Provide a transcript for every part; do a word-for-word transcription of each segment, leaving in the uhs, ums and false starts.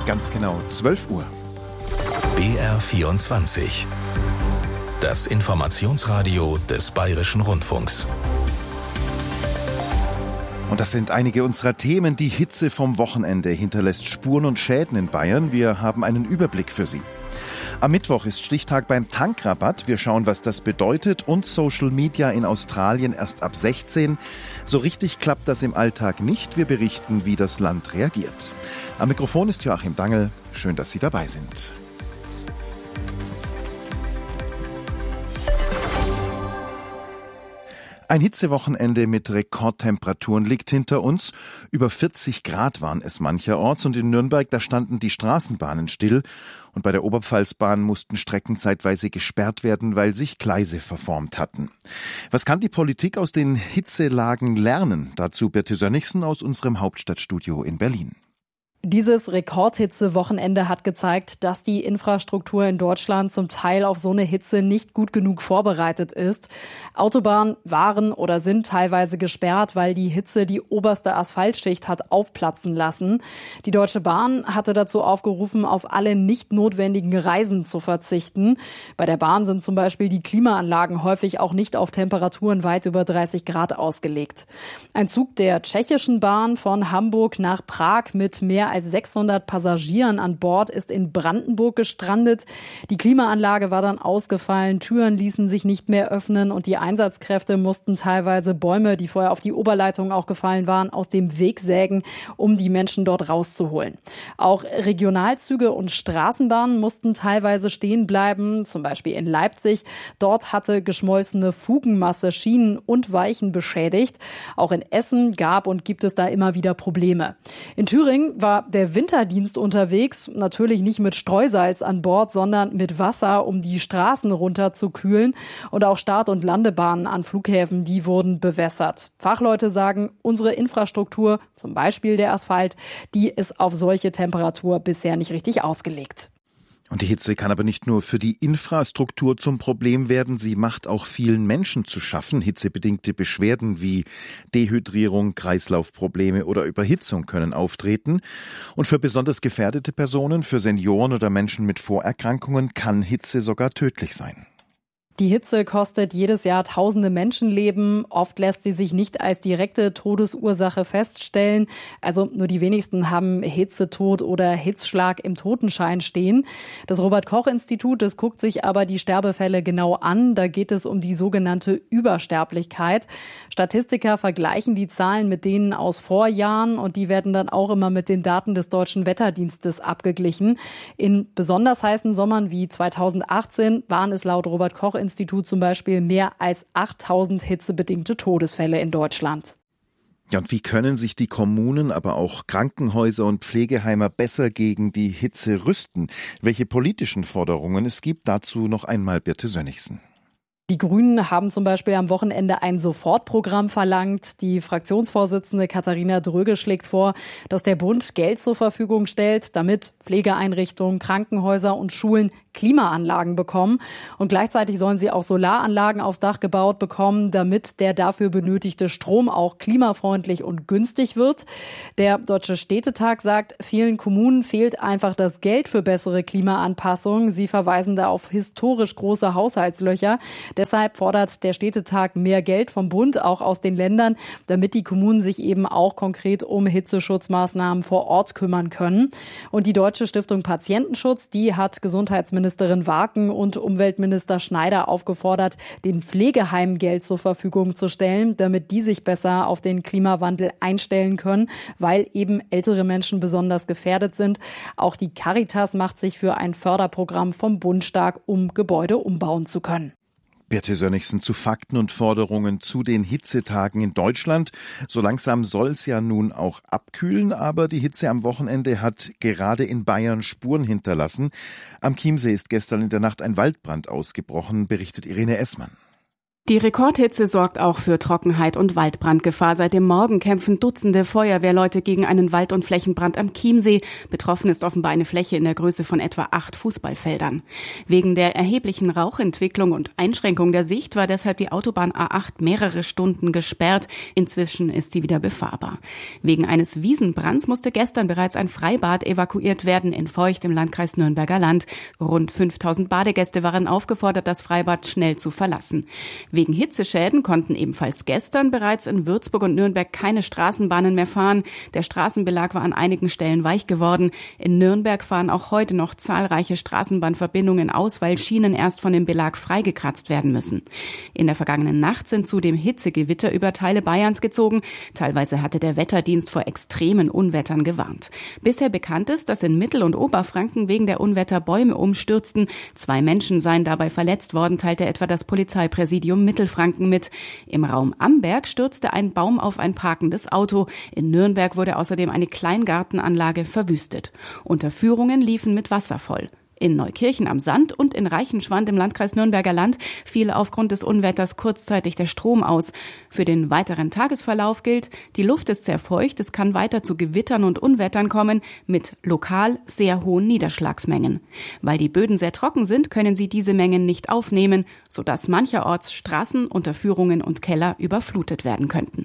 Ganz genau zwölf Uhr. B R vierundzwanzig. Das Informationsradio des Bayerischen Rundfunks. Und das sind einige unserer Themen. Die Hitze vom Wochenende hinterlässt Spuren und Schäden in Bayern. Wir haben einen Überblick für Sie. Am Mittwoch ist Stichtag beim Tankrabatt. Wir schauen, was das bedeutet. Und Social Media in Australien erst ab sechzehn. So richtig klappt das im Alltag nicht. Wir berichten, wie das Land reagiert. Am Mikrofon ist Joachim Dangl. Schön, dass Sie dabei sind. Ein Hitzewochenende mit Rekordtemperaturen liegt hinter uns. Über vierzig Grad waren es mancherorts und in Nürnberg, da standen die Straßenbahnen still. Und bei der Oberpfalzbahn mussten Strecken zeitweise gesperrt werden, weil sich Gleise verformt hatten. Was kann die Politik aus den Hitzelagen lernen? Dazu Birte Sönnigsen aus unserem Hauptstadtstudio in Berlin. Dieses Rekordhitze-Wochenende hat gezeigt, dass die Infrastruktur in Deutschland zum Teil auf so eine Hitze nicht gut genug vorbereitet ist. Autobahnen waren oder sind teilweise gesperrt, weil die Hitze die oberste Asphaltschicht hat aufplatzen lassen. Die Deutsche Bahn hatte dazu aufgerufen, auf alle nicht notwendigen Reisen zu verzichten. Bei der Bahn sind zum Beispiel die Klimaanlagen häufig auch nicht auf Temperaturen weit über dreißig Grad ausgelegt. Ein Zug der tschechischen Bahn von Hamburg nach Prag mit mehr als sechshundert Passagieren an Bord ist in Brandenburg gestrandet. Die Klimaanlage war dann ausgefallen, Türen ließen sich nicht mehr öffnen und die Einsatzkräfte mussten teilweise Bäume, die vorher auf die Oberleitung auch gefallen waren, aus dem Weg sägen, um die Menschen dort rauszuholen. Auch Regionalzüge und Straßenbahnen mussten teilweise stehen bleiben, zum Beispiel in Leipzig. Dort hatte geschmolzene Fugenmasse Schienen und Weichen beschädigt. Auch in Essen gab und gibt es da immer wieder Probleme. In Thüringen war der Winterdienst unterwegs, natürlich nicht mit Streusalz an Bord, sondern mit Wasser, um die Straßen runterzukühlen. Und auch Start- und Landebahnen an Flughäfen, die wurden bewässert. Fachleute sagen, unsere Infrastruktur, zum Beispiel der Asphalt, die ist auf solche Temperatur bisher nicht richtig ausgelegt. Und die Hitze kann aber nicht nur für die Infrastruktur zum Problem werden, sie macht auch vielen Menschen zu schaffen. Hitzebedingte Beschwerden wie Dehydrierung, Kreislaufprobleme oder Überhitzung können auftreten. Und für besonders gefährdete Personen, für Senioren oder Menschen mit Vorerkrankungen kann Hitze sogar tödlich sein. Die Hitze kostet jedes Jahr tausende Menschenleben. Oft lässt sie sich nicht als direkte Todesursache feststellen. Also nur die wenigsten haben Hitzetod oder Hitzschlag im Totenschein stehen. Das Robert-Koch-Institut, das guckt sich aber die Sterbefälle genau an. Da geht es um die sogenannte Übersterblichkeit. Statistiker vergleichen die Zahlen mit denen aus Vorjahren und die werden dann auch immer mit den Daten des Deutschen Wetterdienstes abgeglichen. In besonders heißen Sommern wie zweitausendachtzehn waren es laut Robert-Koch-Institut Institut zum Beispiel mehr als achttausend hitzebedingte Todesfälle in Deutschland. Ja, und wie können sich die Kommunen, aber auch Krankenhäuser und Pflegeheime besser gegen die Hitze rüsten? Welche politischen Forderungen es gibt, dazu noch einmal Birte Sönnigsen. Die Grünen haben zum Beispiel am Wochenende ein Sofortprogramm verlangt. Die Fraktionsvorsitzende Katharina Dröge schlägt vor, dass der Bund Geld zur Verfügung stellt, damit Pflegeeinrichtungen, Krankenhäuser und Schulen Klimaanlagen bekommen. Und gleichzeitig sollen sie auch Solaranlagen aufs Dach gebaut bekommen, damit der dafür benötigte Strom auch klimafreundlich und günstig wird. Der Deutsche Städtetag sagt, vielen Kommunen fehlt einfach das Geld für bessere Klimaanpassung. Sie verweisen da auf historisch große Haushaltslöcher. Deshalb fordert der Städtetag mehr Geld vom Bund, auch aus den Ländern, damit die Kommunen sich eben auch konkret um Hitzeschutzmaßnahmen vor Ort kümmern können. Und die Deutsche Stiftung Patientenschutz, die hat Gesundheitsministerin Waken und Umweltminister Schneider aufgefordert, den Pflegeheimen Geld zur Verfügung zu stellen, damit die sich besser auf den Klimawandel einstellen können, weil eben ältere Menschen besonders gefährdet sind. Auch die Caritas macht sich für ein Förderprogramm vom Bund stark, um Gebäude umbauen zu können. Birte Sönnigsen zu Fakten und Forderungen zu den Hitzetagen in Deutschland. So langsam soll es ja nun auch abkühlen, aber die Hitze am Wochenende hat gerade in Bayern Spuren hinterlassen. Am Chiemsee ist gestern in der Nacht ein Waldbrand ausgebrochen, berichtet Irene Essmann. Die Rekordhitze sorgt auch für Trockenheit und Waldbrandgefahr. Seit dem Morgen kämpfen Dutzende Feuerwehrleute gegen einen Wald- und Flächenbrand am Chiemsee. Betroffen ist offenbar eine Fläche in der Größe von etwa acht Fußballfeldern. Wegen der erheblichen Rauchentwicklung und Einschränkung der Sicht war deshalb die Autobahn A acht mehrere Stunden gesperrt. Inzwischen ist sie wieder befahrbar. Wegen eines Wiesenbrands musste gestern bereits ein Freibad evakuiert werden in Feucht im Landkreis Nürnberger Land. Rund fünftausend Badegäste waren aufgefordert, das Freibad schnell zu verlassen. Wegen Hitzeschäden konnten ebenfalls gestern bereits in Würzburg und Nürnberg keine Straßenbahnen mehr fahren. Der Straßenbelag war an einigen Stellen weich geworden. In Nürnberg fahren auch heute noch zahlreiche Straßenbahnverbindungen aus, weil Schienen erst von dem Belag freigekratzt werden müssen. In der vergangenen Nacht sind zudem Hitzegewitter über Teile Bayerns gezogen. Teilweise hatte der Wetterdienst vor extremen Unwettern gewarnt. Bisher bekannt ist, dass in Mittel- und Oberfranken wegen der Unwetter Bäume umstürzten. Zwei Menschen seien dabei verletzt worden, teilte etwa das Polizeipräsidium Mittelfranken mit. Im Raum Amberg stürzte ein Baum auf ein parkendes Auto. In Nürnberg wurde außerdem eine Kleingartenanlage verwüstet. Unterführungen liefen mit Wasser voll. In Neukirchen am Sand und in Reichenschwand im Landkreis Nürnberger Land fiel aufgrund des Unwetters kurzzeitig der Strom aus. Für den weiteren Tagesverlauf gilt, die Luft ist sehr feucht, es kann weiter zu Gewittern und Unwettern kommen mit lokal sehr hohen Niederschlagsmengen. Weil die Böden sehr trocken sind, können sie diese Mengen nicht aufnehmen, sodass mancherorts Straßen, Unterführungen und Keller überflutet werden könnten.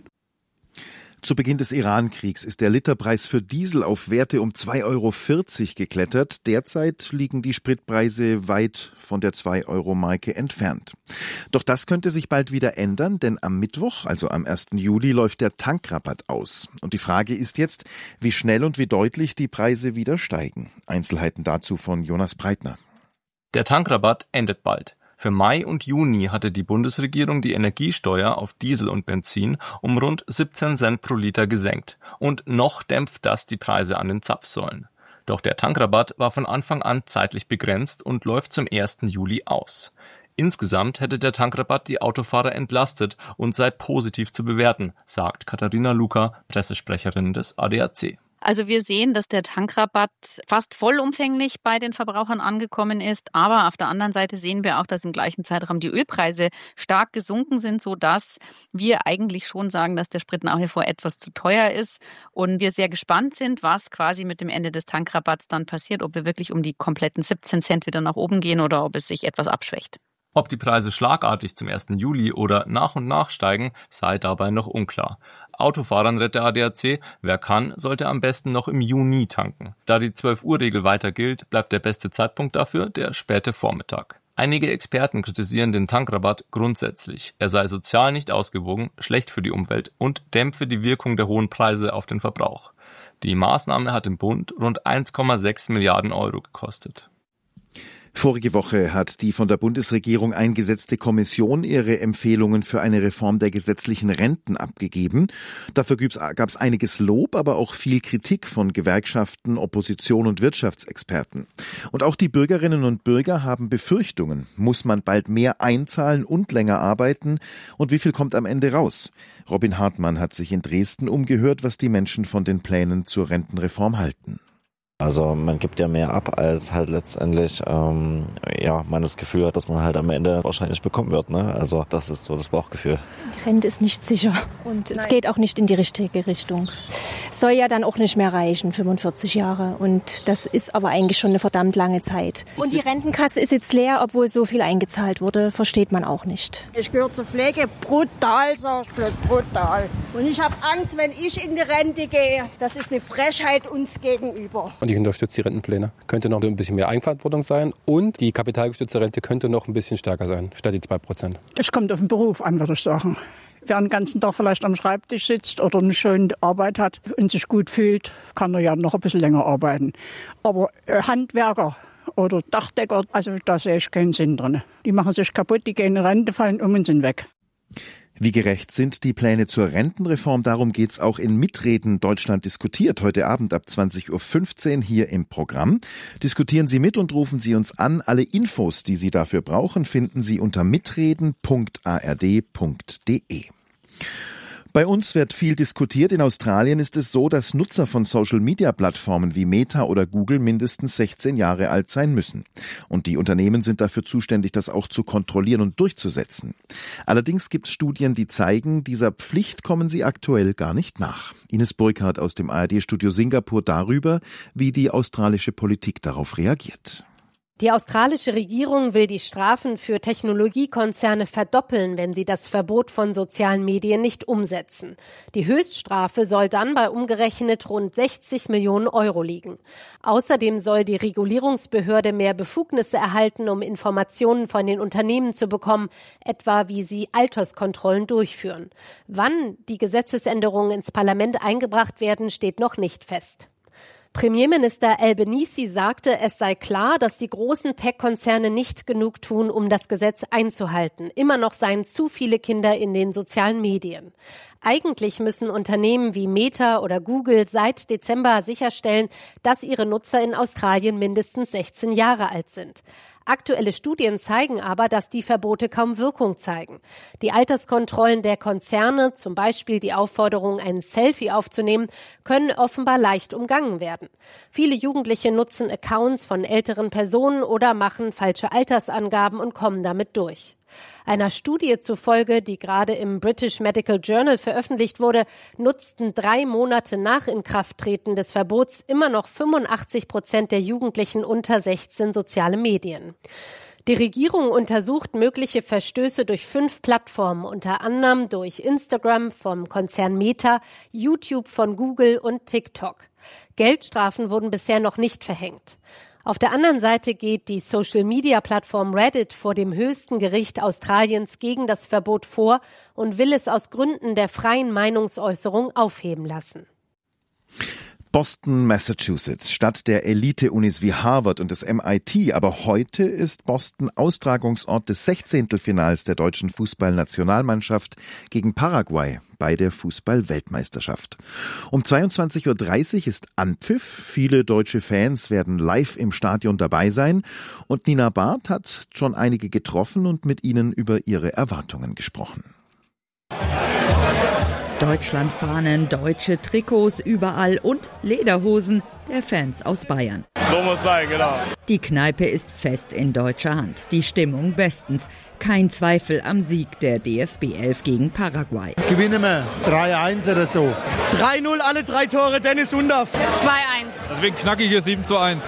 Zu Beginn des Iran-Kriegs ist der Literpreis für Diesel auf Werte um zwei Euro vierzig geklettert. Derzeit liegen die Spritpreise weit von der zwei Euro Marke entfernt. Doch das könnte sich bald wieder ändern, denn am Mittwoch, also am ersten Juli, läuft der Tankrabatt aus. Und die Frage ist jetzt, wie schnell und wie deutlich die Preise wieder steigen. Einzelheiten dazu von Jonas Breitner. Der Tankrabatt endet bald. Für Mai und Juni hatte die Bundesregierung die Energiesteuer auf Diesel und Benzin um rund siebzehn Cent pro Liter gesenkt. Und noch dämpft das die Preise an den Zapfsäulen. Doch der Tankrabatt war von Anfang an zeitlich begrenzt und läuft zum ersten Juli aus. Insgesamt hätte der Tankrabatt die Autofahrer entlastet und sei positiv zu bewerten, sagt Katharina Luca, Pressesprecherin des A D A C. Also wir sehen, dass der Tankrabatt fast vollumfänglich bei den Verbrauchern angekommen ist. Aber auf der anderen Seite sehen wir auch, dass im gleichen Zeitraum die Ölpreise stark gesunken sind, sodass wir eigentlich schon sagen, dass der Sprit nach wie vor etwas zu teuer ist. Und wir sehr gespannt sind, was quasi mit dem Ende des Tankrabatts dann passiert, ob wir wirklich um die kompletten siebzehn Cent wieder nach oben gehen oder ob es sich etwas abschwächt. Ob die Preise schlagartig zum ersten Juli oder nach und nach steigen, sei dabei noch unklar. Autofahrern rät der A D A C, wer kann, sollte am besten noch im Juni tanken. Da die zwölf Uhr Regel weiter gilt, bleibt der beste Zeitpunkt dafür der späte Vormittag. Einige Experten kritisieren den Tankrabatt grundsätzlich. Er sei sozial nicht ausgewogen, schlecht für die Umwelt und dämpfe die Wirkung der hohen Preise auf den Verbrauch. Die Maßnahme hat im Bund rund eins Komma sechs Milliarden Euro gekostet. Vorige Woche hat die von der Bundesregierung eingesetzte Kommission ihre Empfehlungen für eine Reform der gesetzlichen Renten abgegeben. Dafür gab es einiges Lob, aber auch viel Kritik von Gewerkschaften, Opposition und Wirtschaftsexperten. Und auch die Bürgerinnen und Bürger haben Befürchtungen. Muss man bald mehr einzahlen und länger arbeiten? Und wie viel kommt am Ende raus? Robin Hartmann hat sich in Dresden umgehört, was die Menschen von den Plänen zur Rentenreform halten. Also man gibt ja mehr ab, als halt letztendlich ähm, ja man das Gefühl hat, dass man halt am Ende wahrscheinlich bekommen wird. Ne? Also das ist so das Bauchgefühl. Die Rente ist nicht sicher und Nein. Es geht auch nicht in die richtige Richtung. Soll ja dann auch nicht mehr reichen, fünfundvierzig Jahre. Und das ist aber eigentlich schon eine verdammt lange Zeit. Und die Rentenkasse ist jetzt leer, obwohl so viel eingezahlt wurde, versteht man auch nicht. Ich gehöre zur Pflege, brutal, sag ich, brutal. Und ich habe Angst, wenn ich in die Rente gehe. Das ist eine Frechheit uns gegenüber. Und ich unterstütze die Rentenpläne. Könnte noch ein bisschen mehr Eigenverantwortung sein und die kapitalgestützte Rente könnte noch ein bisschen stärker sein, statt die zwei Prozent. Es kommt auf den Beruf an, würde ich sagen. Wer den ganzen Tag vielleicht am Schreibtisch sitzt oder eine schöne Arbeit hat und sich gut fühlt, kann er ja noch ein bisschen länger arbeiten. Aber Handwerker oder Dachdecker, also da sehe ich keinen Sinn drin. Die machen sich kaputt, die gehen in Rente, fallen um und sind weg. Wie gerecht sind die Pläne zur Rentenreform? Darum geht's auch in Mitreden Deutschland diskutiert. Heute Abend ab zwanzig Uhr fünfzehn hier im Programm. Diskutieren Sie mit und rufen Sie uns an. Alle Infos, die Sie dafür brauchen, finden Sie unter mitreden punkt a r d punkt d e. Bei uns wird viel diskutiert. In Australien ist es so, dass Nutzer von Social-Media-Plattformen wie Meta oder Google mindestens sechzehn Jahre alt sein müssen. Und die Unternehmen sind dafür zuständig, das auch zu kontrollieren und durchzusetzen. Allerdings gibt es Studien, die zeigen, dieser Pflicht kommen sie aktuell gar nicht nach. Ines Burkhardt aus dem A R D-Studio Singapur darüber, wie die australische Politik darauf reagiert. Die australische Regierung will die Strafen für Technologiekonzerne verdoppeln, wenn sie das Verbot von sozialen Medien nicht umsetzen. Die Höchststrafe soll dann bei umgerechnet rund sechzig Millionen Euro liegen. Außerdem soll die Regulierungsbehörde mehr Befugnisse erhalten, um Informationen von den Unternehmen zu bekommen, etwa wie sie Alterskontrollen durchführen. Wann die Gesetzesänderungen ins Parlament eingebracht werden, steht noch nicht fest. Premierminister Albanese sagte, es sei klar, dass die großen Tech-Konzerne nicht genug tun, um das Gesetz einzuhalten. Immer noch seien zu viele Kinder in den sozialen Medien. Eigentlich müssen Unternehmen wie Meta oder Google seit Dezember sicherstellen, dass ihre Nutzer in Australien mindestens sechzehn Jahre alt sind. Aktuelle Studien zeigen aber, dass die Verbote kaum Wirkung zeigen. Die Alterskontrollen der Konzerne, zum Beispiel die Aufforderung, ein Selfie aufzunehmen, können offenbar leicht umgangen werden. Viele Jugendliche nutzen Accounts von älteren Personen oder machen falsche Altersangaben und kommen damit durch. Einer Studie zufolge, die gerade im British Medical Journal veröffentlicht wurde, nutzten drei Monate nach Inkrafttreten des Verbots immer noch fünfundachtzig Prozent der Jugendlichen unter sechzehn soziale Medien. Die Regierung untersucht mögliche Verstöße durch fünf Plattformen, unter anderem durch Instagram vom Konzern Meta, YouTube von Google und TikTok. Geldstrafen wurden bisher noch nicht verhängt. Auf der anderen Seite geht die Social-Media-Plattform Reddit vor dem höchsten Gericht Australiens gegen das Verbot vor und will es aus Gründen der freien Meinungsäußerung aufheben lassen. Boston, Massachusetts, Stadt der Elite-Unis wie Harvard und des M I T. Aber heute ist Boston Austragungsort des Sechzehntelfinals der deutschen Fußballnationalmannschaft gegen Paraguay bei der Fußball-Weltmeisterschaft. Um zweiundzwanzig Uhr dreißig ist Anpfiff. Viele deutsche Fans werden live im Stadion dabei sein. Und Nina Barth hat schon einige getroffen und mit ihnen über ihre Erwartungen gesprochen. Deutschlandfahnen, deutsche Trikots überall und Lederhosen der Fans aus Bayern. So muss sein, genau. Die Kneipe ist fest in deutscher Hand. Die Stimmung bestens. Kein Zweifel am Sieg der D F B elf gegen Paraguay. Gewinnen wir drei eins oder so. drei null, alle drei Tore, Dennis Undaff. zwei eins. Deswegen knacke ich hier sieben zu eins.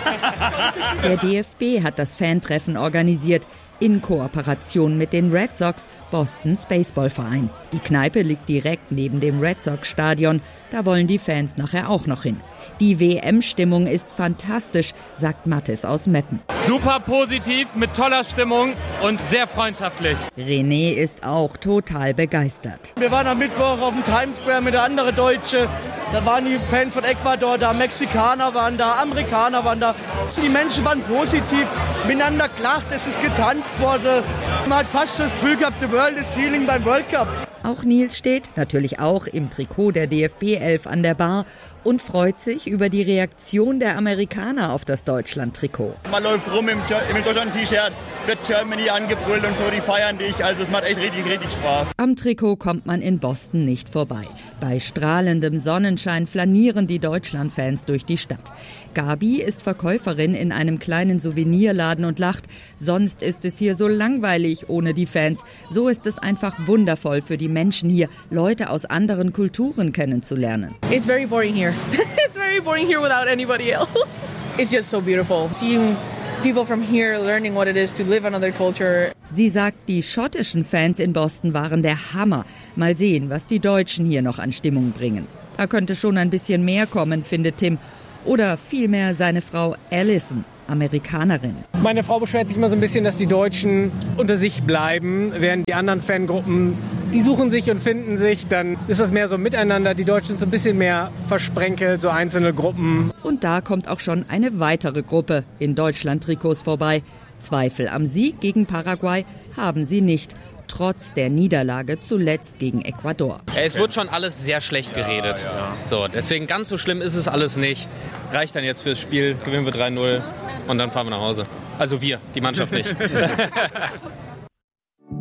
Der D F B hat das Fantreffen organisiert. In Kooperation mit den Red Sox, Bostons Baseballverein. Die Kneipe liegt direkt neben dem Red Sox-Stadion. Da wollen die Fans nachher auch noch hin. Die W M-Stimmung ist fantastisch, sagt Mathis aus Meppen. Super positiv, mit toller Stimmung und sehr freundschaftlich. René ist auch total begeistert. Wir waren am Mittwoch auf dem Times Square mit der anderen Deutsche. Da waren die Fans von Ecuador da, Mexikaner waren da, Amerikaner waren da. Die Menschen waren positiv, miteinander gelacht, es ist getanzt worden. Man hat fast das Gefühl gehabt, the world is healing beim World Cup. Auch Nils steht, natürlich auch im Trikot der D F B elf an der Bar und freut sich über die Reaktion der Amerikaner auf das Deutschland-Trikot. Man läuft rum im, im Deutschland-T-Shirt, wird Germany angebrüllt und so, die feiern dich. Also es macht echt richtig, richtig Spaß. Am Trikot kommt man in Boston nicht vorbei. Bei strahlendem Sonnenschein flanieren die Deutschland-Fans durch die Stadt. Gabi ist Verkäuferin in einem kleinen Souvenirladen und lacht. Sonst ist es hier so langweilig ohne die Fans. So ist es einfach wundervoll für die Menschen hier, Leute aus anderen Kulturen kennenzulernen. It's very boring here. It's very boring here without anybody else. It's just so beautiful. Seeing people from here learning what it is to live another culture. Sie sagt, die schottischen Fans in Boston waren der Hammer. Mal sehen, was die Deutschen hier noch an Stimmung bringen. Da könnte schon ein bisschen mehr kommen, findet Tim. Oder vielmehr seine Frau Alison, Amerikanerin. Meine Frau beschwert sich immer so ein bisschen, dass die Deutschen unter sich bleiben, während die anderen Fangruppen, die suchen sich und finden sich. Dann ist das mehr so miteinander. Die Deutschen sind so ein bisschen mehr versprenkelt, so einzelne Gruppen. Und da kommt auch schon eine weitere Gruppe in Deutschland-Trikots vorbei. Zweifel am Sieg gegen Paraguay haben sie nicht. Trotz der Niederlage zuletzt gegen Ecuador. Es wird schon alles sehr schlecht geredet. Ja, ja. So, deswegen ganz so schlimm ist es alles nicht. Reicht dann jetzt fürs Spiel, gewinnen wir drei null und dann fahren wir nach Hause. Also wir, die Mannschaft nicht.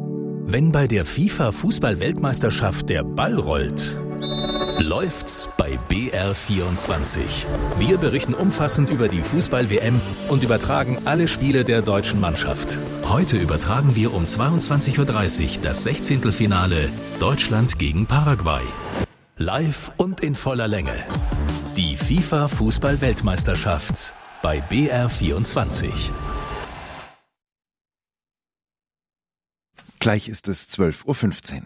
Wenn bei der FIFA-Fußball-Weltmeisterschaft der Ball rollt, läuft's bei B R vierundzwanzig. Wir berichten umfassend über die Fußball-W M und übertragen alle Spiele der deutschen Mannschaft. Heute übertragen wir um zweiundzwanzig Uhr dreißig das Sechzehntelfinale Deutschland gegen Paraguay. Live und in voller Länge. Die FIFA-Fußball-Weltmeisterschaft bei B R vierundzwanzig. Gleich ist es zwölf Uhr fünfzehn.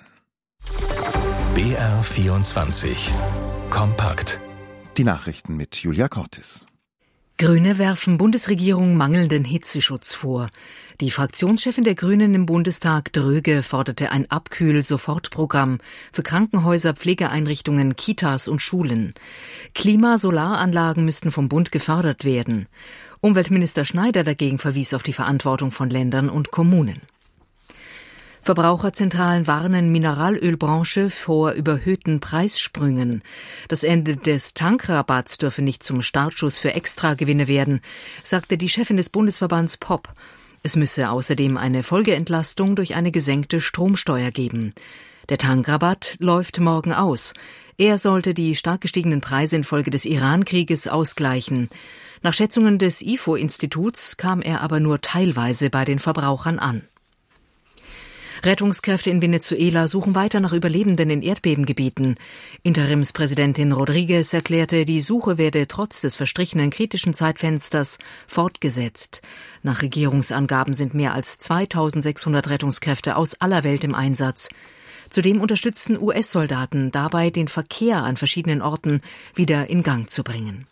B R vierundzwanzig. Kompakt. Die Nachrichten mit Julia Cortis. Grüne werfen Bundesregierung mangelnden Hitzeschutz vor. Die Fraktionschefin der Grünen im Bundestag, Dröge, forderte ein Abkühl-Sofortprogramm für Krankenhäuser, Pflegeeinrichtungen, Kitas und Schulen. Klima-Solaranlagen müssten vom Bund gefördert werden. Umweltminister Schneider dagegen verwies auf die Verantwortung von Ländern und Kommunen. Verbraucherzentralen warnen Mineralölbranche vor überhöhten Preissprüngen. Das Ende des Tankrabatts dürfe nicht zum Startschuss für Extragewinne werden, sagte die Chefin des Bundesverbands P O P. Es müsse außerdem eine Folgeentlastung durch eine gesenkte Stromsteuer geben. Der Tankrabatt läuft morgen aus. Er sollte die stark gestiegenen Preise infolge des Iran-Krieges ausgleichen. Nach Schätzungen des I F O-Instituts kam er aber nur teilweise bei den Verbrauchern an. Rettungskräfte in Venezuela suchen weiter nach Überlebenden in Erdbebengebieten. Interimspräsidentin Rodriguez erklärte, die Suche werde trotz des verstrichenen kritischen Zeitfensters fortgesetzt. Nach Regierungsangaben sind mehr als zweitausendsechshundert Rettungskräfte aus aller Welt im Einsatz. Zudem unterstützen U S-Soldaten dabei, den Verkehr an verschiedenen Orten wieder in Gang zu bringen.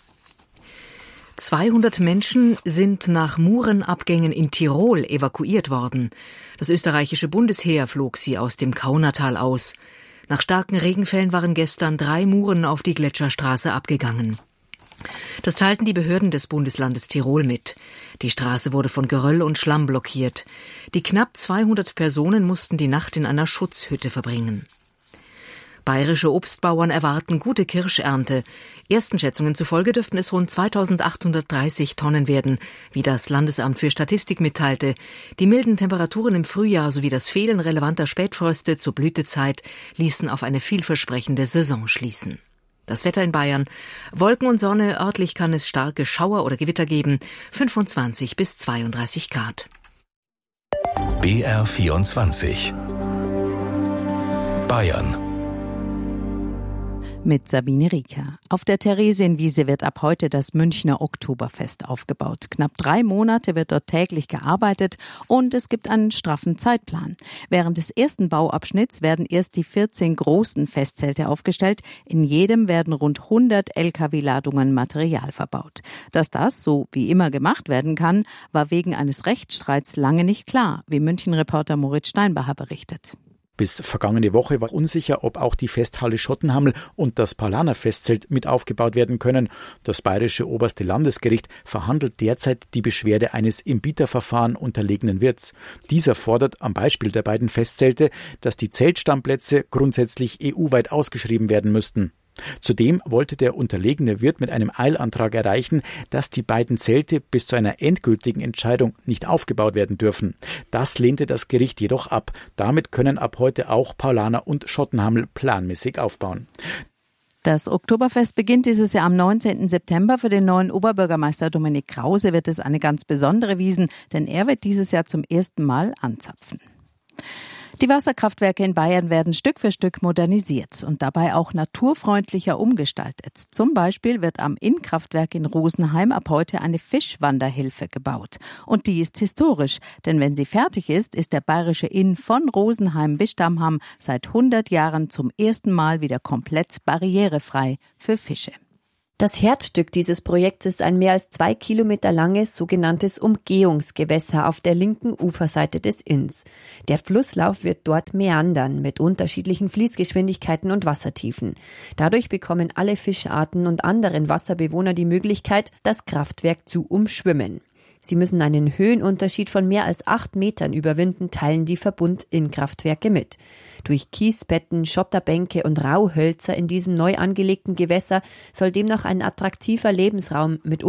zweihundert Menschen sind nach Murenabgängen in Tirol evakuiert worden. Das österreichische Bundesheer flog sie aus dem Kaunertal aus. Nach starken Regenfällen waren gestern drei Muren auf die Gletscherstraße abgegangen. Das teilten die Behörden des Bundeslandes Tirol mit. Die Straße wurde von Geröll und Schlamm blockiert. Die knapp zweihundert Personen mussten die Nacht in einer Schutzhütte verbringen. Bayerische Obstbauern erwarten gute Kirschernte. Ersten Schätzungen zufolge dürften es rund zweitausendachthundertdreißig Tonnen werden, wie das Landesamt für Statistik mitteilte. Die milden Temperaturen im Frühjahr sowie das Fehlen relevanter Spätfröste zur Blütezeit ließen auf eine vielversprechende Saison schließen. Das Wetter in Bayern. Wolken und Sonne, örtlich kann es starke Schauer oder Gewitter geben. fünfundzwanzig bis zweiunddreißig Grad. B R vierundzwanzig. Bayern. Mit Sabine Rieker. Auf der Theresienwiese wird ab heute das Münchner Oktoberfest aufgebaut. Knapp drei Monate wird dort täglich gearbeitet und es gibt einen straffen Zeitplan. Während des ersten Bauabschnitts werden erst die vierzehn großen Festzelte aufgestellt. In jedem werden rund hundert L K W-Ladungen Material verbaut. Dass das so wie immer gemacht werden kann, war wegen eines Rechtsstreits lange nicht klar, wie München-Reporter Moritz Steinbacher berichtet. Bis vergangene Woche war unsicher, ob auch die Festhalle Schottenhammel und das Paulaner Festzelt mit aufgebaut werden können. Das bayerische oberste Landesgericht verhandelt derzeit die Beschwerde eines im Bieterverfahren unterlegenen Wirts. Dieser fordert am Beispiel der beiden Festzelte, dass die Zeltstandplätze grundsätzlich E U-weit ausgeschrieben werden müssten. Zudem wollte der unterlegene Wirt mit einem Eilantrag erreichen, dass die beiden Zelte bis zu einer endgültigen Entscheidung nicht aufgebaut werden dürfen. Das lehnte das Gericht jedoch ab. Damit können ab heute auch Paulaner und Schottenhammel planmäßig aufbauen. Das Oktoberfest beginnt dieses Jahr am neunzehnten September. Für den neuen Oberbürgermeister Dominik Krause wird es eine ganz besondere Wiesn, denn er wird dieses Jahr zum ersten Mal anzapfen. Die Wasserkraftwerke in Bayern werden Stück für Stück modernisiert und dabei auch naturfreundlicher umgestaltet. Zum Beispiel wird am Innkraftwerk in Rosenheim ab heute eine Fischwanderhilfe gebaut. Und die ist historisch, denn wenn sie fertig ist, ist der bayerische Inn von Rosenheim bis Stammham seit hundert Jahren zum ersten Mal wieder komplett barrierefrei für Fische. Das Herzstück dieses Projekts ist ein mehr als zwei Kilometer langes sogenanntes Umgehungsgewässer auf der linken Uferseite des Inns. Der Flusslauf wird dort meandern mit unterschiedlichen Fließgeschwindigkeiten und Wassertiefen. Dadurch bekommen alle Fischarten und anderen Wasserbewohner die Möglichkeit, das Kraftwerk zu umschwimmen. Sie müssen einen Höhenunterschied von mehr als acht Metern überwinden, teilen die Verbund-Innkraftwerke mit. Durch Kiesbetten, Schotterbänke und Rauhölzer in diesem neu angelegten Gewässer soll demnach ein attraktiver Lebensraum mit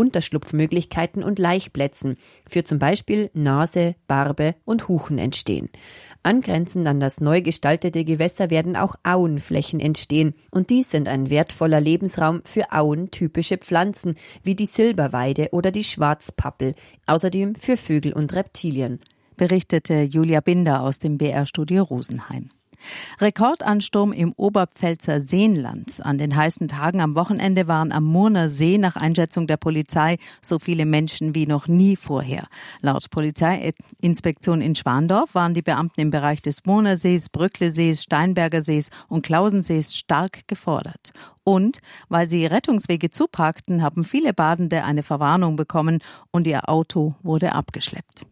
Unterschlupfmöglichkeiten und Laichplätzen für zum Beispiel Nase, Barbe und Huchen entstehen. Angrenzend an das neu gestaltete Gewässer werden auch Auenflächen entstehen. Und dies sind ein wertvoller Lebensraum für auentypische Pflanzen wie die Silberweide oder die Schwarzpappel, außerdem für Vögel und Reptilien. Berichtete Julia Binder aus dem B R-Studio Rosenheim. Rekordansturm im Oberpfälzer Seenland. An den heißen Tagen am Wochenende waren am Murner See nach Einschätzung der Polizei so viele Menschen wie noch nie vorher. Laut Polizeiinspektion in Schwandorf waren die Beamten im Bereich des Murner Sees, Brücklesees, Steinberger Sees und Klausensees stark gefordert. Und weil sie Rettungswege zuparkten, haben viele Badende eine Verwarnung bekommen und ihr Auto wurde abgeschleppt.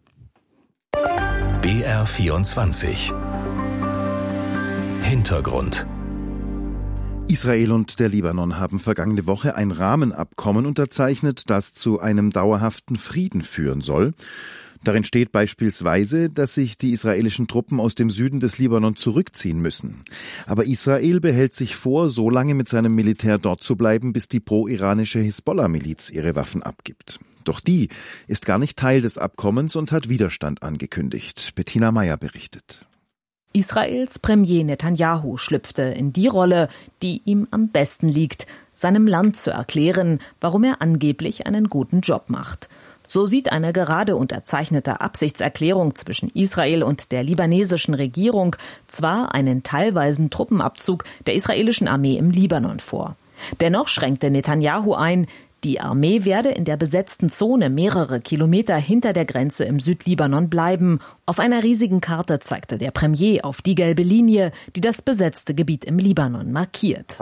B R vierundzwanzig Hintergrund. Israel und der Libanon haben vergangene Woche ein Rahmenabkommen unterzeichnet, das zu einem dauerhaften Frieden führen soll. Darin steht beispielsweise, dass sich die israelischen Truppen aus dem Süden des Libanon zurückziehen müssen. Aber Israel behält sich vor, so lange mit seinem Militär dort zu bleiben, bis die pro-iranische Hisbollah-Miliz ihre Waffen abgibt. Doch die ist gar nicht Teil des Abkommens und hat Widerstand angekündigt. Bettina Meyer berichtet. Israels Premier Netanyahu schlüpfte in die Rolle, die ihm am besten liegt, seinem Land zu erklären, warum er angeblich einen guten Job macht. So sieht eine gerade unterzeichnete Absichtserklärung zwischen Israel und der libanesischen Regierung zwar einen teilweisen Truppenabzug der israelischen Armee im Libanon vor. Dennoch schränkte Netanyahu ein, die Armee werde in der besetzten Zone mehrere Kilometer hinter der Grenze im Südlibanon bleiben. Auf einer riesigen Karte zeigte der Premier auf die gelbe Linie, die das besetzte Gebiet im Libanon markiert.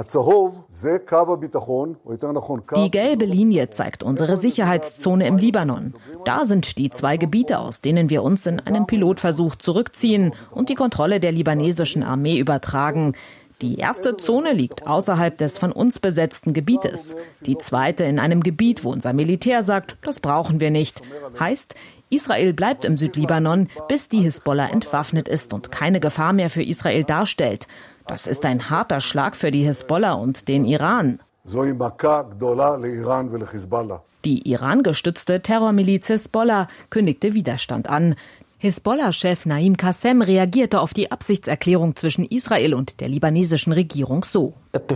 Die gelbe Linie zeigt unsere Sicherheitszone im Libanon. Da sind die zwei Gebiete, aus denen wir uns in einem Pilotversuch zurückziehen und die Kontrolle der libanesischen Armee übertragen. Die erste Zone liegt außerhalb des von uns besetzten Gebietes. Die zweite in einem Gebiet, wo unser Militär sagt, das brauchen wir nicht. Heißt, Israel bleibt im Südlibanon, bis die Hisbollah entwaffnet ist und keine Gefahr mehr für Israel darstellt. Das ist ein harter Schlag für die Hisbollah und den Iran. Die Iran-gestützte Terrormiliz Hisbollah kündigte Widerstand an. Hisbollah-Chef Naim Qassem reagierte auf die Absichtserklärung zwischen Israel und der libanesischen Regierung so.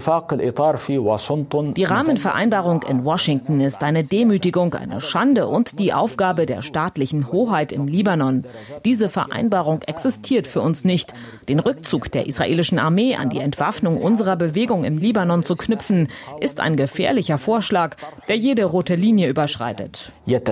Die Rahmenvereinbarung in Washington ist eine Demütigung, eine Schande und die Aufgabe der staatlichen Hoheit im Libanon. Diese Vereinbarung existiert für uns nicht. Den Rückzug der israelischen Armee an die Entwaffnung unserer Bewegung im Libanon zu knüpfen, ist ein gefährlicher Vorschlag, der jede rote Linie überschreitet.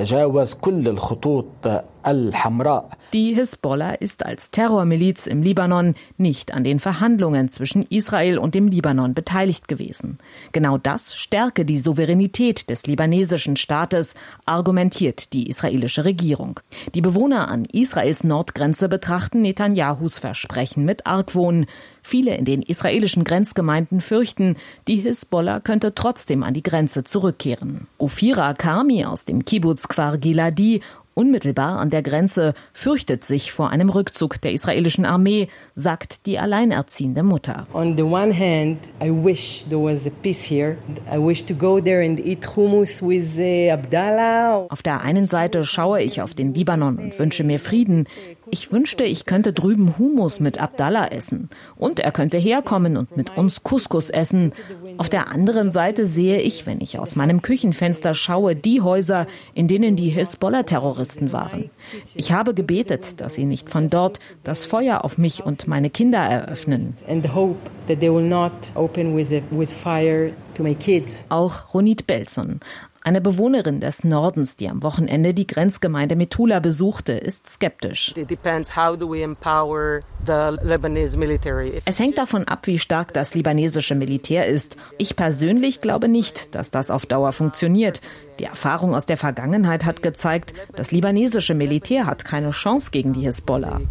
Die Hisbollah ist als Terrormiliz im Libanon nicht an den Verhandlungen zwischen Israel und dem Libanon beteiligt gewesen. Genau das stärke die Souveränität des libanesischen Staates, argumentiert die israelische Regierung. Die Bewohner an Israels Nordgrenze betrachten Netanyahus Versprechen mit Argwohn. Viele in den israelischen Grenzgemeinden fürchten, die Hisbollah könnte trotzdem an die Grenze zurückkehren. Ofira Karmi aus dem Kibbuz Kfar Giladi, unmittelbar an der Grenze, fürchtet sich vor einem Rückzug der israelischen Armee, sagt die alleinerziehende Mutter. On the one hand, I wish there was a peace here. I wish to go there and eat hummus with Abdallah. Auf der einen Seite schaue ich auf den Libanon und wünsche mir Frieden. Ich wünschte, ich könnte drüben Hummus mit Abdallah essen. Und er könnte herkommen und mit uns Couscous essen. Auf der anderen Seite sehe ich, wenn ich aus meinem Küchenfenster schaue, die Häuser, in denen die Hisbollah-Terroristen waren. Ich habe gebetet, dass sie nicht von dort das Feuer auf mich und meine Kinder eröffnen. Auch Ronit Belson, eine Bewohnerin des Nordens, die am Wochenende die Grenzgemeinde Metula besuchte, ist skeptisch. Es hängt davon ab, wie stark das libanesische Militär ist. Ich persönlich glaube nicht, dass das auf Dauer funktioniert. Die Erfahrung aus der Vergangenheit hat gezeigt, das libanesische Militär hat keine Chance gegen die Hisbollah.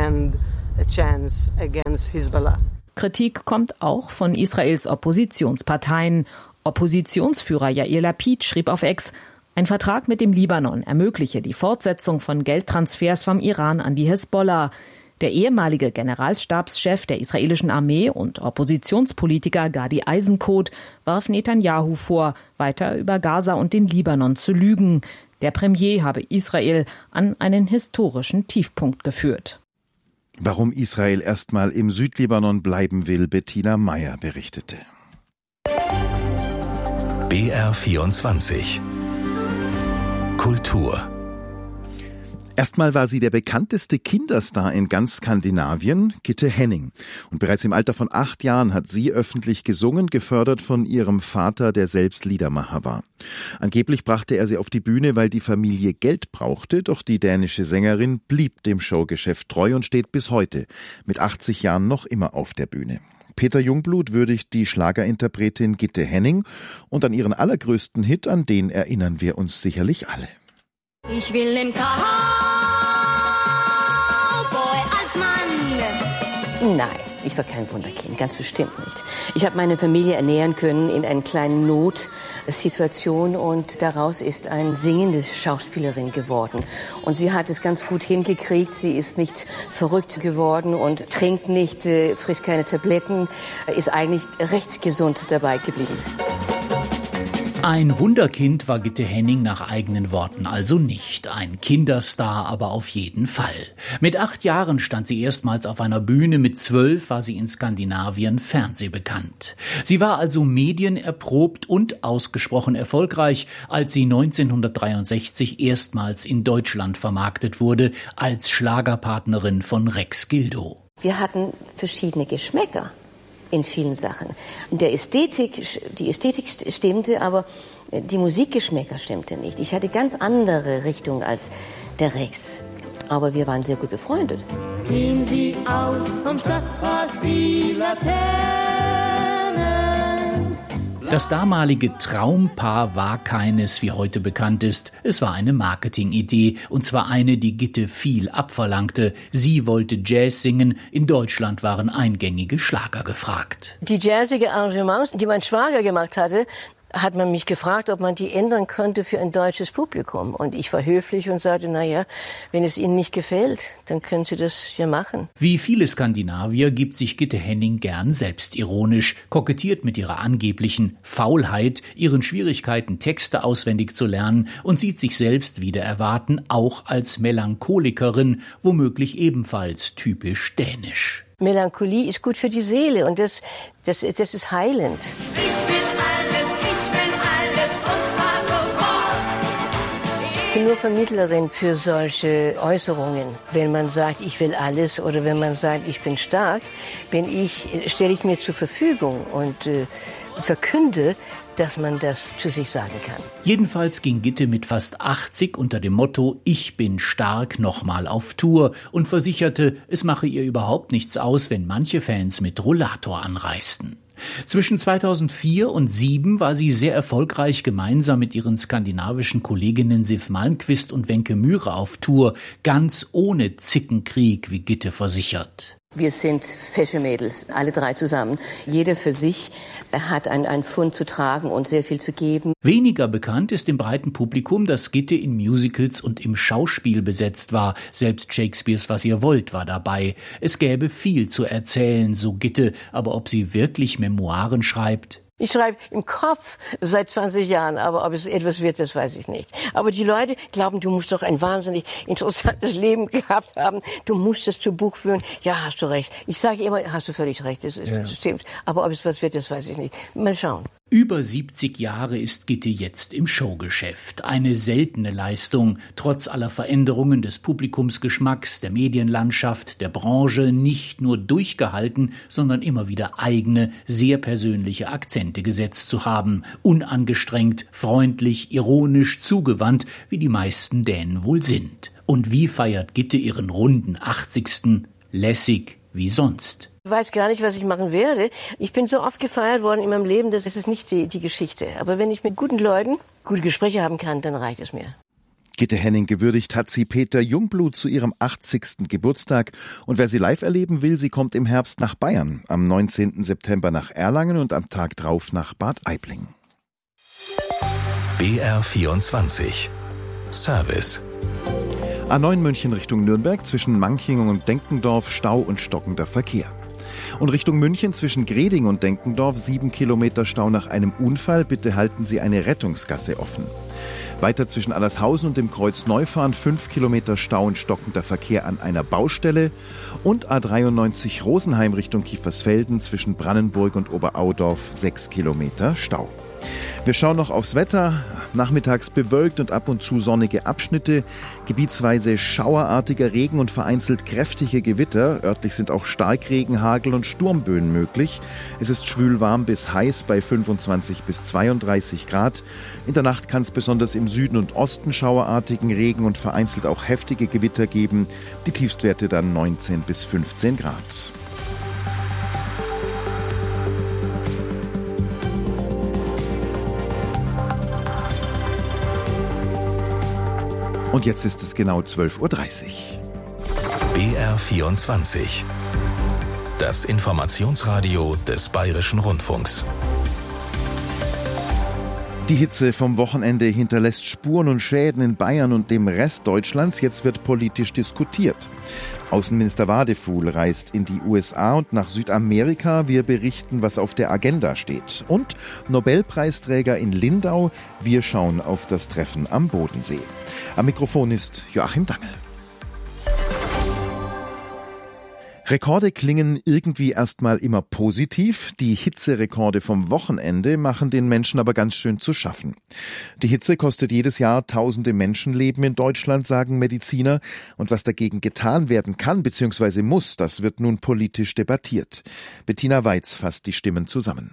Kritik kommt auch von Israels Oppositionsparteien. Oppositionsführer Yair Lapid schrieb auf X, ein Vertrag mit dem Libanon ermögliche die Fortsetzung von Geldtransfers vom Iran an die Hisbollah. Der ehemalige Generalstabschef der israelischen Armee und Oppositionspolitiker Gadi Eisenkot warf Netanyahu vor, weiter über Gaza und den Libanon zu lügen. Der Premier habe Israel an einen historischen Tiefpunkt geführt. Warum Israel erstmal im Südlibanon bleiben will, Bettina Meyer berichtete. B R vierundzwanzig Kultur. Erstmal war sie der bekannteste Kinderstar in ganz Skandinavien, Gitte Henning. Und bereits im Alter von acht Jahren hat sie öffentlich gesungen, gefördert von ihrem Vater, der selbst Liedermacher war. Angeblich brachte er sie auf die Bühne, weil die Familie Geld brauchte, doch die dänische Sängerin blieb dem Showgeschäft treu und steht bis heute mit achtzig Jahren noch immer auf der Bühne. Peter Jungblut würdigt die Schlagerinterpretin Gitte Henning und an ihren allergrößten Hit, an den erinnern wir uns sicherlich alle. Ich will den Cowboy als Mann. Nein, ich war kein Wunderkind, ganz bestimmt nicht. Ich habe meine Familie ernähren können in einer kleinen Notsituation und daraus ist eine singende Schauspielerin geworden. Und sie hat es ganz gut hingekriegt, sie ist nicht verrückt geworden und trinkt nicht, äh, frisst keine Tabletten, ist eigentlich recht gesund dabei geblieben. Ein Wunderkind war Gitte Henning nach eigenen Worten also nicht. Ein Kinderstar aber auf jeden Fall. Mit acht Jahren stand sie erstmals auf einer Bühne, mit zwölf war sie in Skandinavien fernsehbekannt. Sie war also medienerprobt und ausgesprochen erfolgreich, als sie neunzehnhundertdreiundsechzig erstmals in Deutschland vermarktet wurde, als Schlagerpartnerin von Rex Gildo. Wir hatten verschiedene Geschmäcker in vielen Sachen. Der Ästhetik, die Ästhetik stimmte, aber die Musikgeschmäcker stimmte nicht. Ich hatte ganz andere Richtung als der Rex. Aber wir waren sehr gut befreundet. Gehen Sie aus vom Stadtpark, die Laternen. Das damalige Traumpaar war keines, wie heute bekannt ist. Es war eine Marketingidee, und zwar eine, die Gitte viel abverlangte. Sie wollte Jazz singen, in Deutschland waren eingängige Schlager gefragt. Die jazzige Arrangements, die mein Schwager gemacht hatte, hat man mich gefragt, ob man die ändern könnte für ein deutsches Publikum. Und ich war höflich und sagte, na ja, wenn es Ihnen nicht gefällt, dann können Sie das ja machen. Wie viele Skandinavier gibt sich Gitte Henning gern selbstironisch, kokettiert mit ihrer angeblichen Faulheit, ihren Schwierigkeiten, Texte auswendig zu lernen und sieht sich selbst wider Erwarten auch als Melancholikerin, womöglich ebenfalls typisch dänisch. Melancholie ist gut für die Seele und das, das, das ist heilend. Ich will alles, ich will alles und zwar sofort. Ich bin nur Vermittlerin für solche Äußerungen. Wenn man sagt, ich will alles oder wenn man sagt, ich bin stark, bin ich, stelle ich mir zur Verfügung und äh, verkünde, dass man das zu sich sagen kann. Jedenfalls ging Gitte mit fast achtzig unter dem Motto »Ich bin stark« nochmal auf Tour und versicherte, es mache ihr überhaupt nichts aus, wenn manche Fans mit Rollator anreisten. Zwischen zweitausendvier und zweitausendsieben war sie sehr erfolgreich gemeinsam mit ihren skandinavischen Kolleginnen Sif Malmquist und Wenke Myhre auf Tour, ganz ohne Zickenkrieg, wie Gitte versichert. Wir sind fesche Mädels, alle drei zusammen. Jeder für sich hat ein, ein Pfund zu tragen und sehr viel zu geben. Weniger bekannt ist dem breiten Publikum, dass Gitte in Musicals und im Schauspiel besetzt war. Selbst Shakespeares »Was ihr wollt« war dabei. Es gäbe viel zu erzählen, so Gitte, aber ob sie wirklich Memoiren schreibt? Ich schreibe im Kopf seit zwanzig Jahren, aber ob es etwas wird, das weiß ich nicht. Aber die Leute glauben, du musst doch ein wahnsinnig interessantes Leben gehabt haben. Du musst es zu Buch führen. Ja, hast du recht. Ich sage immer, hast du völlig recht, das, ist, ja. das stimmt. Aber ob es was wird, das weiß ich nicht. Mal schauen. Über siebzig Jahre ist Gitte jetzt im Showgeschäft. Eine seltene Leistung, trotz aller Veränderungen des Publikumsgeschmacks, der Medienlandschaft, der Branche, nicht nur durchgehalten, sondern immer wieder eigene, sehr persönliche Akzente gesetzt zu haben. Unangestrengt, freundlich, ironisch, zugewandt, wie die meisten Dänen wohl sind. Und wie feiert Gitte ihren runden achtzigsten? Lässig wie sonst. Ich weiß gar nicht, was ich machen werde. Ich bin so oft gefeiert worden in meinem Leben, das ist nicht die, die Geschichte. Aber wenn ich mit guten Leuten gute Gespräche haben kann, dann reicht es mir. Gitte Henning gewürdigt hat sie Peter Jungblut zu ihrem achtzigsten Geburtstag. Und wer sie live erleben will, sie kommt im Herbst nach Bayern. Am neunzehnten September nach Erlangen und am Tag drauf nach Bad Aibling. B R vierundzwanzig Service. A neun München Richtung Nürnberg, zwischen Manching und Denkendorf Stau und stockender Verkehr. Und Richtung München zwischen Greding und Denkendorf sieben Kilometer Stau nach einem Unfall. Bitte halten Sie eine Rettungsgasse offen. Weiter zwischen Allershausen und dem Kreuz Neufahren fünf Kilometer Stau und stockender Verkehr an einer Baustelle. Und A dreiundneunzig Rosenheim Richtung Kiefersfelden zwischen Brannenburg und Oberaudorf sechs Kilometer Stau. Wir schauen noch aufs Wetter. Nachmittags bewölkt und ab und zu sonnige Abschnitte. Gebietsweise schauerartiger Regen und vereinzelt kräftige Gewitter. Örtlich sind auch Starkregen, Hagel und Sturmböen möglich. Es ist schwül-warm bis heiß bei fünfundzwanzig bis zweiunddreißig Grad. In der Nacht kann es besonders im Süden und Osten schauerartigen Regen und vereinzelt auch heftige Gewitter geben. Die Tiefstwerte dann neunzehn bis fünfzehn Grad. Und jetzt ist es genau zwölf Uhr dreißig. B R vierundzwanzig. Das Informationsradio des Bayerischen Rundfunks. Die Hitze vom Wochenende hinterlässt Spuren und Schäden in Bayern und dem Rest Deutschlands. Jetzt wird politisch diskutiert. Außenminister Wadefuhl reist in die U S A und nach Südamerika. Wir berichten, was auf der Agenda steht. Und Nobelpreisträger in Lindau. Wir schauen auf das Treffen am Bodensee. Am Mikrofon ist Joachim Dangel. Rekorde klingen irgendwie erstmal immer positiv. Die Hitzerekorde vom Wochenende machen den Menschen aber ganz schön zu schaffen. Die Hitze kostet jedes Jahr tausende Menschenleben in Deutschland, sagen Mediziner. Und was dagegen getan werden kann bzw. muss, das wird nun politisch debattiert. Bettina Weiz fasst die Stimmen zusammen.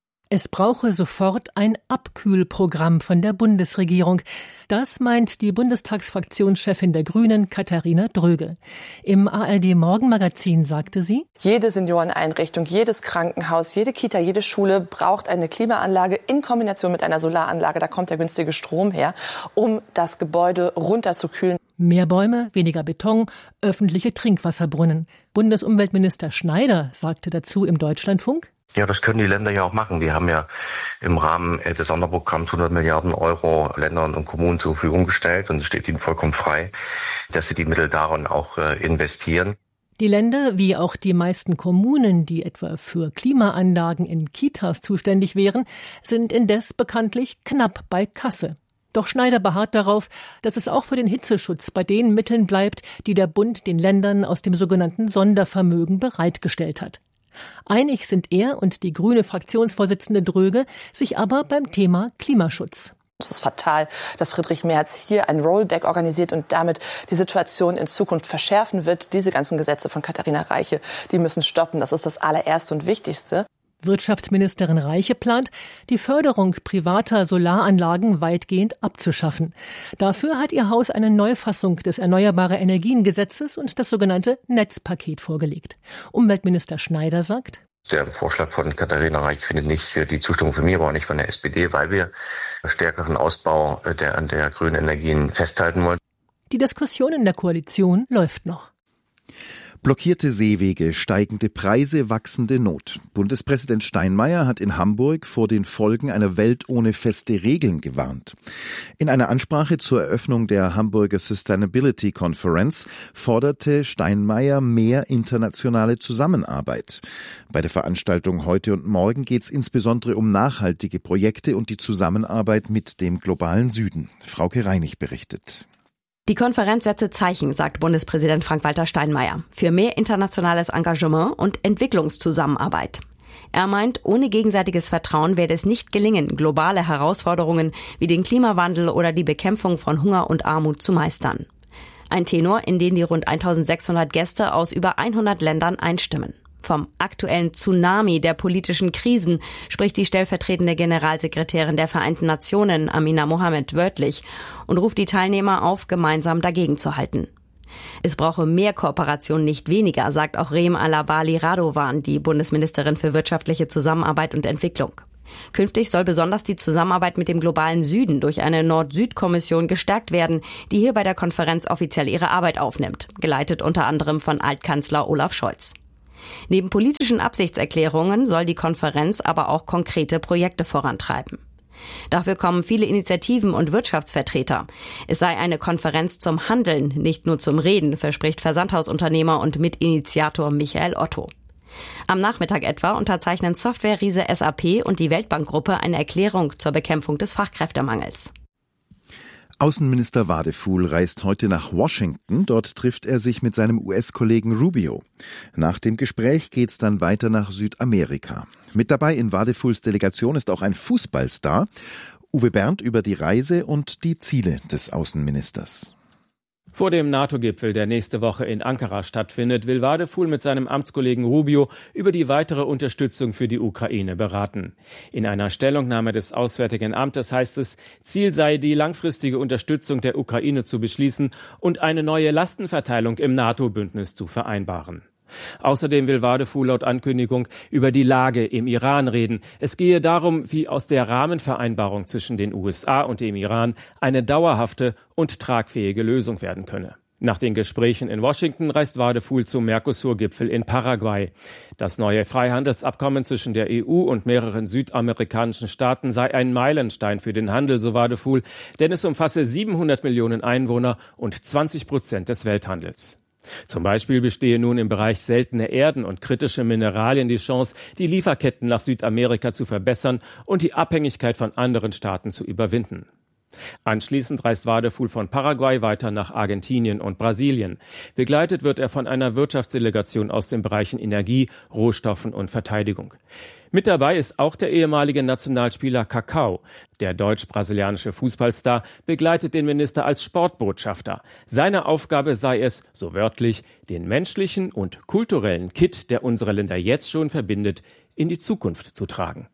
Es brauche sofort ein Abkühlprogramm von der Bundesregierung. Das meint die Bundestagsfraktionschefin der Grünen, Katharina Dröge. Im A R D-Morgenmagazin sagte sie: Jede Senioreneinrichtung, jedes Krankenhaus, jede Kita, jede Schule braucht eine Klimaanlage in Kombination mit einer Solaranlage. Da kommt der günstige Strom her, um das Gebäude runterzukühlen. Mehr Bäume, weniger Beton, öffentliche Trinkwasserbrunnen. Bundesumweltminister Schneider sagte dazu im Deutschlandfunk: Ja, das können die Länder ja auch machen. Die haben ja im Rahmen des Sonderprogramms hundert Milliarden Euro Ländern und Kommunen zur Verfügung gestellt. Und es steht ihnen vollkommen frei, dass sie die Mittel darin auch investieren. Die Länder, wie auch die meisten Kommunen, die etwa für Klimaanlagen in Kitas zuständig wären, sind indes bekanntlich knapp bei Kasse. Doch Schneider beharrt darauf, dass es auch für den Hitzeschutz bei den Mitteln bleibt, die der Bund den Ländern aus dem sogenannten Sondervermögen bereitgestellt hat. Einig sind er und die grüne Fraktionsvorsitzende Dröge sich aber beim Thema Klimaschutz. Es ist fatal, dass Friedrich Merz hier ein Rollback organisiert und damit die Situation in Zukunft verschärfen wird. Diese ganzen Gesetze von Katharina Reiche, die müssen stoppen. Das ist das allererste und Wichtigste. Wirtschaftsministerin Reiche plant, die Förderung privater Solaranlagen weitgehend abzuschaffen. Dafür hat ihr Haus eine Neufassung des Erneuerbare-Energien-Gesetzes und das sogenannte Netzpaket vorgelegt. Umweltminister Schneider sagt: Der Vorschlag von Katharina Reiche findet nicht die Zustimmung von mir, aber auch nicht von der S P D, weil wir stärkeren Ausbau der, der grünen Energien festhalten wollen. Die Diskussion in der Koalition läuft noch. Blockierte Seewege, steigende Preise, wachsende Not. Bundespräsident Steinmeier hat in Hamburg vor den Folgen einer Welt ohne feste Regeln gewarnt. In einer Ansprache zur Eröffnung der Hamburger Sustainability Conference forderte Steinmeier mehr internationale Zusammenarbeit. Bei der Veranstaltung heute und morgen geht es insbesondere um nachhaltige Projekte und die Zusammenarbeit mit dem globalen Süden. Frauke Reinig berichtet. Die Konferenz setze Zeichen, sagt Bundespräsident Frank-Walter Steinmeier, für mehr internationales Engagement und Entwicklungszusammenarbeit. Er meint, ohne gegenseitiges Vertrauen werde es nicht gelingen, globale Herausforderungen wie den Klimawandel oder die Bekämpfung von Hunger und Armut zu meistern. Ein Tenor, in den die rund eintausendsechshundert Gäste aus über hundert Ländern einstimmen. Vom aktuellen Tsunami der politischen Krisen spricht die stellvertretende Generalsekretärin der Vereinten Nationen, Amina Mohammed, wörtlich und ruft die Teilnehmer auf, gemeinsam dagegen zu halten. Es brauche mehr Kooperation, nicht weniger, sagt auch Rem Alabali Radovan, die Bundesministerin für wirtschaftliche Zusammenarbeit und Entwicklung. Künftig soll besonders die Zusammenarbeit mit dem globalen Süden durch eine Nord-Süd-Kommission gestärkt werden, die hier bei der Konferenz offiziell ihre Arbeit aufnimmt, geleitet unter anderem von Altkanzler Olaf Scholz. Neben politischen Absichtserklärungen soll die Konferenz aber auch konkrete Projekte vorantreiben. Dafür kommen viele Initiativen und Wirtschaftsvertreter. Es sei eine Konferenz zum Handeln, nicht nur zum Reden, verspricht Versandhausunternehmer und Mitinitiator Michael Otto. Am Nachmittag etwa unterzeichnen Software-Riese S A P und die Weltbankgruppe eine Erklärung zur Bekämpfung des Fachkräftemangels. Außenminister Wadephul reist heute nach Washington. Dort trifft er sich mit seinem U S-Kollegen Rubio. Nach dem Gespräch geht's dann weiter nach Südamerika. Mit dabei in Wadephuls Delegation ist auch ein Fußballstar. Uwe Berndt über die Reise und die Ziele des Außenministers. Vor dem NATO-Gipfel, der nächste Woche in Ankara stattfindet, will Wadephul mit seinem Amtskollegen Rubio über die weitere Unterstützung für die Ukraine beraten. In einer Stellungnahme des Auswärtigen Amtes heißt es, Ziel sei, die langfristige Unterstützung der Ukraine zu beschließen und eine neue Lastenverteilung im NATO-Bündnis zu vereinbaren. Außerdem will Wadephul laut Ankündigung über die Lage im Iran reden. Es gehe darum, wie aus der Rahmenvereinbarung zwischen den U S A und dem Iran eine dauerhafte und tragfähige Lösung werden könne. Nach den Gesprächen in Washington reist Wadephul zum Mercosur-Gipfel in Paraguay. Das neue Freihandelsabkommen zwischen der E U und mehreren südamerikanischen Staaten sei ein Meilenstein für den Handel, so Wadephul, denn es umfasse siebenhundert Millionen Einwohner und zwanzig Prozent des Welthandels. Zum Beispiel bestehe nun im Bereich seltene Erden und kritische Mineralien die Chance, die Lieferketten nach Südamerika zu verbessern und die Abhängigkeit von anderen Staaten zu überwinden. Anschließend reist Wadephul von Paraguay weiter nach Argentinien und Brasilien. Begleitet wird er von einer Wirtschaftsdelegation aus den Bereichen Energie, Rohstoffen und Verteidigung. Mit dabei ist auch der ehemalige Nationalspieler Kaká. Der deutsch-brasilianische Fußballstar begleitet den Minister als Sportbotschafter. Seine Aufgabe sei es, so wörtlich, den menschlichen und kulturellen Kitt, der unsere Länder jetzt schon verbindet, in die Zukunft zu tragen.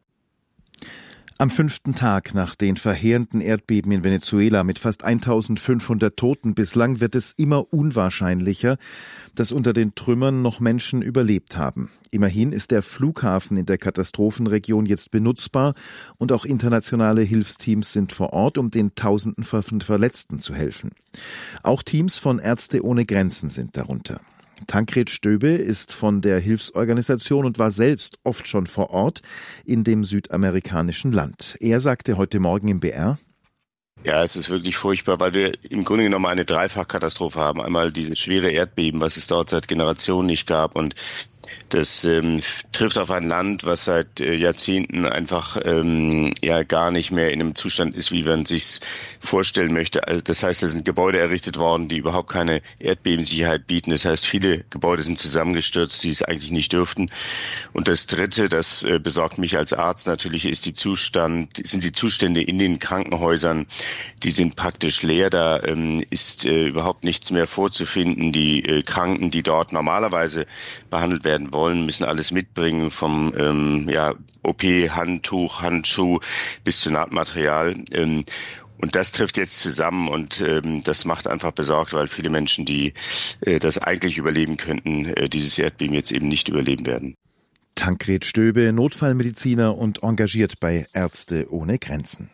Am fünften Tag nach den verheerenden Erdbeben in Venezuela mit fast eintausendfünfhundert Toten bislang wird es immer unwahrscheinlicher, dass unter den Trümmern noch Menschen überlebt haben. Immerhin ist der Flughafen in der Katastrophenregion jetzt benutzbar und auch internationale Hilfsteams sind vor Ort, um den Tausenden von Verletzten zu helfen. Auch Teams von Ärzte ohne Grenzen sind darunter. Tancred Stöbe ist von der Hilfsorganisation und war selbst oft schon vor Ort in dem südamerikanischen Land. Er sagte heute Morgen im B R: Ja, es ist wirklich furchtbar, weil wir im Grunde genommen eine Dreifachkatastrophe haben. Einmal diese schwere Erdbeben, was es dort seit Generationen nicht gab, und das ähm, trifft auf ein Land, was seit äh, Jahrzehnten einfach ähm, ja gar nicht mehr in einem Zustand ist, wie man sich's vorstellen möchte. Also das heißt, es sind Gebäude errichtet worden, die überhaupt keine Erdbebensicherheit bieten. Das heißt, viele Gebäude sind zusammengestürzt, die es eigentlich nicht dürften. Und das Dritte, das äh, besorgt mich als Arzt natürlich, ist die Zustand, sind die Zustände in den Krankenhäusern. Die sind praktisch leer. Da ähm, ist äh, überhaupt nichts mehr vorzufinden. Die äh, Kranken, die dort normalerweise behandelt werden wollen, müssen alles mitbringen, vom ähm, ja, O P-Handtuch, Handschuh bis zu Nahtmaterial. Ähm, und das trifft jetzt zusammen und ähm, das macht einfach besorgt, weil viele Menschen, die äh, das eigentlich überleben könnten, äh, dieses Erdbeben jetzt eben nicht überleben werden. Tancred Stöbe, Notfallmediziner und engagiert bei Ärzte ohne Grenzen.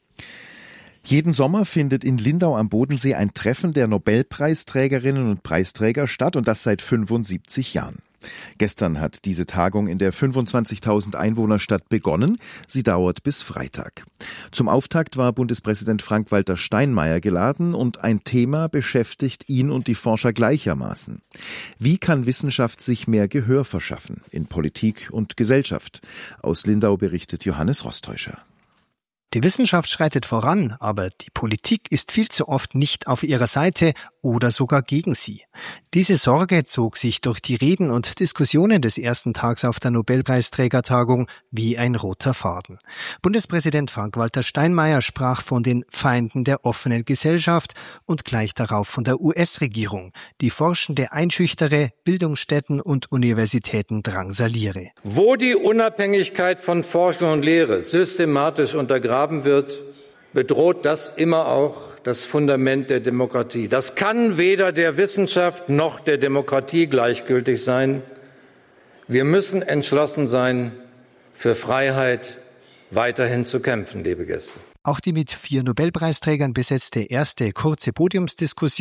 Jeden Sommer findet in Lindau am Bodensee ein Treffen der Nobelpreisträgerinnen und Preisträger statt, und das seit fünfundsiebzig Jahren. Gestern hat diese Tagung in der fünfundzwanzigtausend Einwohnerstadt begonnen. Sie dauert bis Freitag. Zum Auftakt war Bundespräsident Frank-Walter Steinmeier geladen und ein Thema beschäftigt ihn und die Forscher gleichermaßen. Wie kann Wissenschaft sich mehr Gehör verschaffen in Politik und Gesellschaft? Aus Lindau berichtet Johannes Rostäuscher. Die Wissenschaft schreitet voran, aber die Politik ist viel zu oft nicht auf ihrer Seite oder sogar gegen sie. Diese Sorge zog sich durch die Reden und Diskussionen des ersten Tags auf der Nobelpreisträgertagung wie ein roter Faden. Bundespräsident Frank-Walter Steinmeier sprach von den Feinden der offenen Gesellschaft und gleich darauf von der U S-Regierung, die Forschende einschüchtere, Bildungsstätten und Universitäten drangsaliere. Wo die Unabhängigkeit von Forschung und Lehre systematisch untergraben wird, bedroht das immer auch das Fundament der Demokratie. Das kann weder der Wissenschaft noch der Demokratie gleichgültig sein. Wir müssen entschlossen sein, für Freiheit weiterhin zu kämpfen, liebe Gäste. Auch die mit vier Nobelpreisträgern besetzte erste kurze Podiumsdiskussion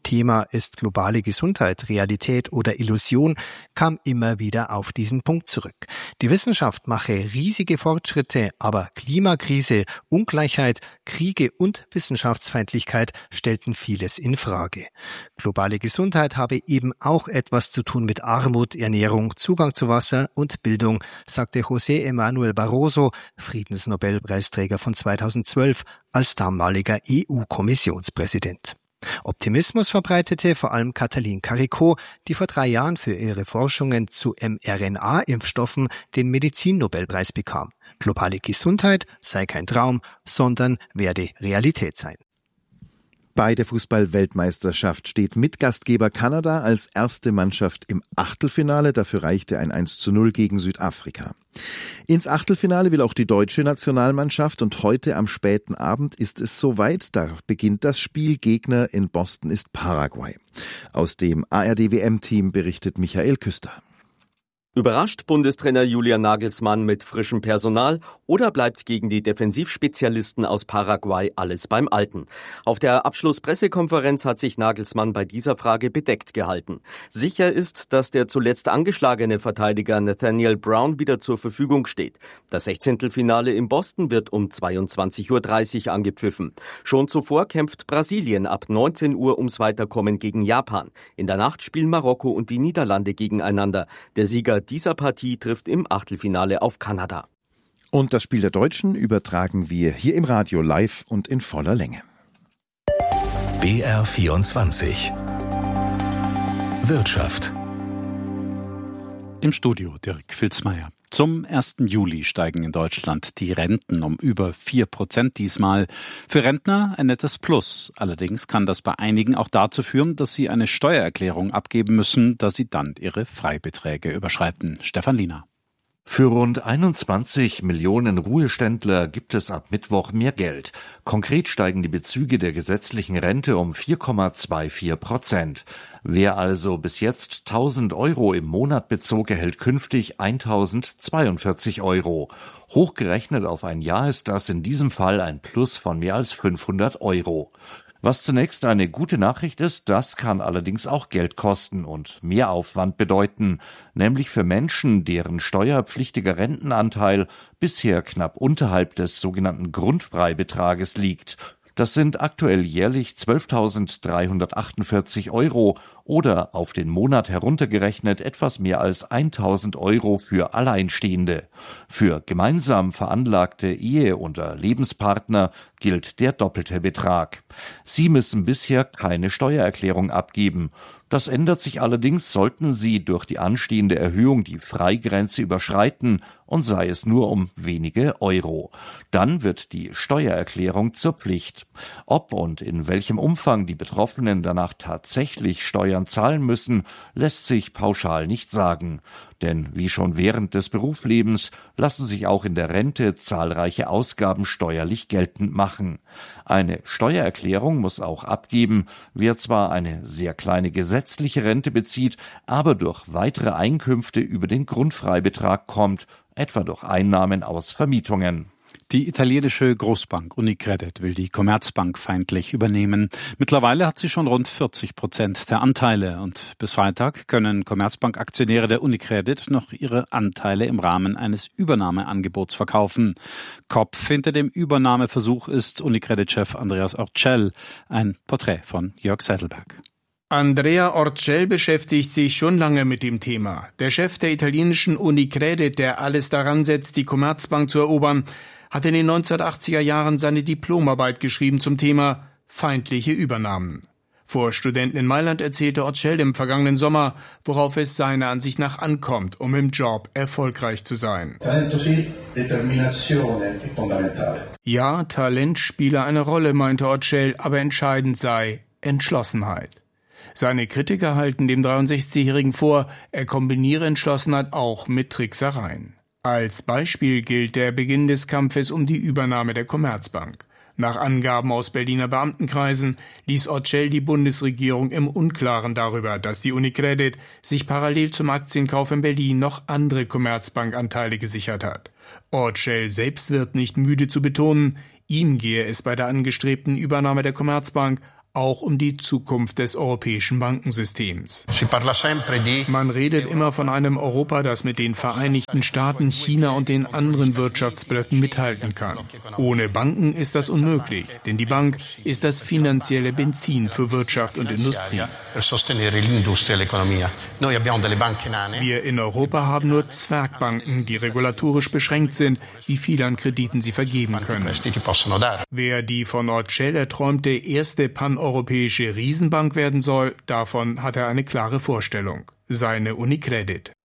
Thema ist globale Gesundheit, Realität oder Illusion, kam immer wieder auf diesen Punkt zurück. Die Wissenschaft mache riesige Fortschritte, aber Klimakrise, Ungleichheit, Kriege und Wissenschaftsfeindlichkeit stellten vieles in Frage. Globale Gesundheit habe eben auch etwas zu tun mit Armut, Ernährung, Zugang zu Wasser und Bildung, sagte José Manuel Barroso, Friedensnobelpreisträger von zweitausendzwölf, als damaliger E U-Kommissionspräsident. Optimismus verbreitete vor allem Katalin Karikó, die vor drei Jahren für ihre Forschungen zu mRNA-Impfstoffen den Medizinnobelpreis bekam. Globale Gesundheit sei kein Traum, sondern werde Realität sein. Bei der Fußball-Weltmeisterschaft steht Mitgastgeber Kanada als erste Mannschaft im Achtelfinale. Dafür reichte ein eins zu null gegen Südafrika. Ins Achtelfinale will auch die deutsche Nationalmannschaft und heute am späten Abend ist es soweit. Da beginnt das Spiel. Gegner in Boston ist Paraguay. Aus dem A R D W M-Team berichtet Michael Küster. Überrascht Bundestrainer Julian Nagelsmann mit frischem Personal oder bleibt gegen die Defensivspezialisten aus Paraguay alles beim Alten? Auf der Abschlusspressekonferenz hat sich Nagelsmann bei dieser Frage bedeckt gehalten. Sicher ist, dass der zuletzt angeschlagene Verteidiger Nathaniel Brown wieder zur Verfügung steht. Das Sechzehntelfinale in Boston wird um zweiundzwanzig Uhr dreißig angepfiffen. Schon zuvor kämpft Brasilien ab neunzehn Uhr ums Weiterkommen gegen Japan. In der Nacht spielen Marokko und die Niederlande gegeneinander. Der Sieger dieser Partie trifft im Achtelfinale auf Kanada. Und das Spiel der Deutschen übertragen wir hier im Radio live und in voller Länge. B R vierundzwanzig Wirtschaft. Im Studio Dirk Filzmeier. Zum ersten Juli steigen in Deutschland die Renten um über vier Prozent diesmal. Für Rentner ein nettes Plus. Allerdings kann das bei einigen auch dazu führen, dass sie eine Steuererklärung abgeben müssen, da sie dann ihre Freibeträge überschreiten. Stefan Liener. Für rund einundzwanzig Millionen Ruheständler gibt es ab Mittwoch mehr Geld. Konkret steigen die Bezüge der gesetzlichen Rente um vier Komma vierundzwanzig Prozent. Wer also bis jetzt tausend Euro im Monat bezog, erhält künftig eintausendzweiundvierzig Euro. Hochgerechnet auf ein Jahr ist das in diesem Fall ein Plus von mehr als fünfhundert Euro. Was zunächst eine gute Nachricht ist, das kann allerdings auch Geld kosten und Mehraufwand bedeuten, nämlich für Menschen, deren steuerpflichtiger Rentenanteil bisher knapp unterhalb des sogenannten Grundfreibetrages liegt. Das sind aktuell jährlich zwölftausenddreihundertachtundvierzig Euro oder auf den Monat heruntergerechnet etwas mehr als eintausend Euro für Alleinstehende. Für gemeinsam veranlagte Ehe- oder Lebenspartner gilt der doppelte Betrag. Sie müssen bisher keine Steuererklärung abgeben. Das ändert sich allerdings, sollten Sie durch die anstehende Erhöhung die Freigrenze überschreiten und sei es nur um wenige Euro. Dann wird die Steuererklärung zur Pflicht. Ob und in welchem Umfang die Betroffenen danach tatsächlich Steuern zahlen müssen, lässt sich pauschal nicht sagen. Denn wie schon während des Berufslebens lassen sich auch in der Rente zahlreiche Ausgaben steuerlich geltend machen. Eine Steuererklärung muss auch abgeben, wer zwar eine sehr kleine gesetzliche Rente bezieht, aber durch weitere Einkünfte über den Grundfreibetrag kommt, etwa durch Einnahmen aus Vermietungen. Die italienische Großbank Unicredit will die Commerzbank feindlich übernehmen. Mittlerweile hat sie schon rund vierzig Prozent der Anteile und bis Freitag können Commerzbank-Aktionäre der Unicredit noch ihre Anteile im Rahmen eines Übernahmeangebots verkaufen. Kopf hinter dem Übernahmeversuch ist Unicredit-Chef Andreas Orcel. Ein Porträt von Jörg Seidelberg. Andrea Orcel beschäftigt sich schon lange mit dem Thema. Der Chef der italienischen Unicredit, der alles daran setzt, die Commerzbank zu erobern, hat in den neunzehnhundertachtziger Jahren seine Diplomarbeit geschrieben zum Thema feindliche Übernahmen. Vor Studenten in Mailand erzählte Orcel im vergangenen Sommer, worauf es seiner Ansicht nach ankommt, um im Job erfolgreich zu sein. Ja, Talent spiele eine Rolle, meinte Orcel, aber entscheidend sei Entschlossenheit. Seine Kritiker halten dem dreiundsechzigjährigen vor, er kombiniere Entschlossenheit auch mit Tricksereien. Als Beispiel gilt der Beginn des Kampfes um die Übernahme der Commerzbank. Nach Angaben aus Berliner Beamtenkreisen ließ Orcel die Bundesregierung im Unklaren darüber, dass die Unicredit sich parallel zum Aktienkauf in Berlin noch andere Commerzbank-Anteile gesichert hat. Orcel selbst wird nicht müde zu betonen, ihm gehe es bei der angestrebten Übernahme der Commerzbank auch um die Zukunft des europäischen Bankensystems. Man redet immer von einem Europa, das mit den Vereinigten Staaten, China und den anderen Wirtschaftsblöcken mithalten kann. Ohne Banken ist das unmöglich, denn die Bank ist das finanzielle Benzin für Wirtschaft und Industrie. Wir in Europa haben nur Zwergbanken, die regulatorisch beschränkt sind, wie viel an Krediten sie vergeben können. Wer die von Orcel erträumte erste paneuropäische Riesenbank werden soll, davon hat er eine klare Vorstellung. Seine Unicredit.